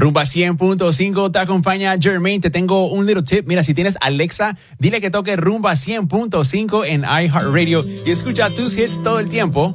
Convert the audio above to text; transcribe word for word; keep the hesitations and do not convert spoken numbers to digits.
Rumba cien punto cinco te acompaña Jermaine. Te tengo un little tip. Mira, si tienes Alexa, dile que toque Rumba cien punto cinco en iHeartRadio y escucha tus hits todo el tiempo.